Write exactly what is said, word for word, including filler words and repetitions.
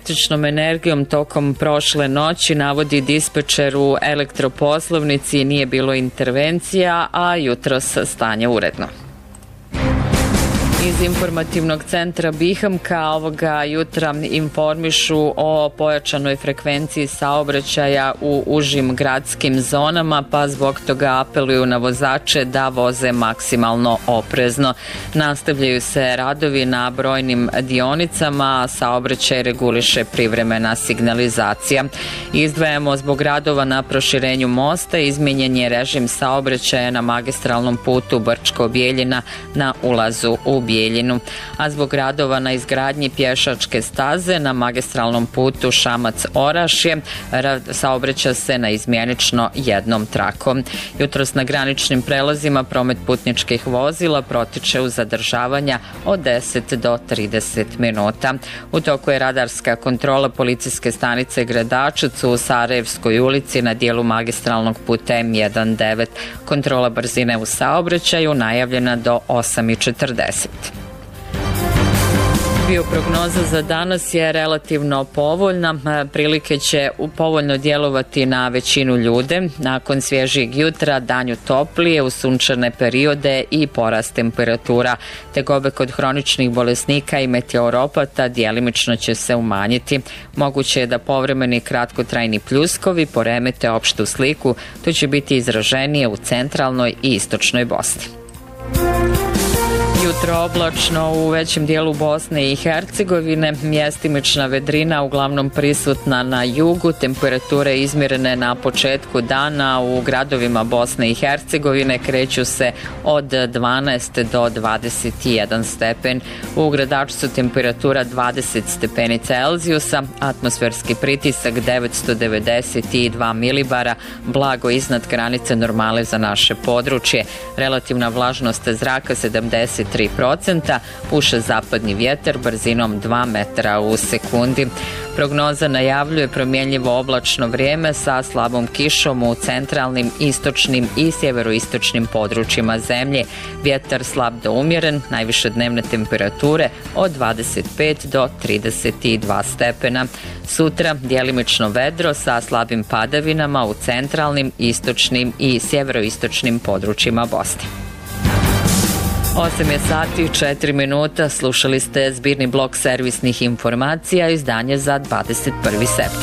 električnom energijom tokom prošle noći, navodi dispečer u elektroposlovnici, nije bilo intervencija, a jutros stanje uredno. Iz informativnog centra Bihamka ovoga jutra informišu o pojačanoj frekvenciji saobraćaja u užim gradskim zonama, pa zbog toga apeluju na vozače da voze maksimalno oprezno. Nastavljaju se radovi na brojnim dionicama, a saobraćaj reguliše privremena signalizacija. Izdvajamo zbog radova na proširenju mosta, izmijenjen je režim saobraćaja na magistralnom putu Brčko-Bjeljina na ulazu u Bijeljinu, a zbog radova na izgradnji pješačke staze na magistralnom putu Šamac-Orašje saobraća se na izmjenično jednom trakom. Jutros na graničnim prelazima promet putničkih vozila protiče uz zadržavanja od deset do trideset minuta. U toku je radarska kontrola policijske stanice Gradačac u Sarajevskoj ulici na dijelu magistralnog puta M devetnaest. Kontrola brzine u saobraćaju najavljena do osam i četrdeset. Bioprognoza za danas je relativno povoljna. Prilike će povoljno djelovati na većinu ljude. Nakon svježijeg jutra danju toplije, u sunčane periode i porast temperatura. Tegobe kod hroničnih bolesnika i meteoropata djelimično će se umanjiti. Moguće je da povremeni kratkotrajni pljuskovi poremete opštu sliku. To će biti izraženije u centralnoj i istočnoj Bosni. Jutro oblačno u većem dijelu Bosne i Hercegovine, mjestimična vedrina uglavnom prisutna na jugu, temperature izmjerene na početku dana u gradovima Bosne i Hercegovine kreću se od dvanaest do dvadeset jedan stepen. U Gradačcu temperatura dvadeset stepeni Celzijusa, atmosferski pritisak devetsto devedeset dva milibara, blago iznad granice normale za naše područje. Relativna vlažnost zraka sedamdeset tri procenta, puše zapadni vjetar brzinom dva metra u sekundi. Prognoza najavljuje promjenljivo oblačno vrijeme sa slabom kišom u centralnim, istočnim i sjeveroistočnim područjima zemlje. Vjetar slab do umjeren, najviše dnevne temperature od dvadeset pet do trideset dva stepena. Sutra djelimično vedro sa slabim padavinama u centralnim, istočnim i sjeveroistočnim područjima Bosne. osam je sati i četiri minuta, slušali ste zbirni blok servisnih informacija, izdanje za dvadeset prvi septembar.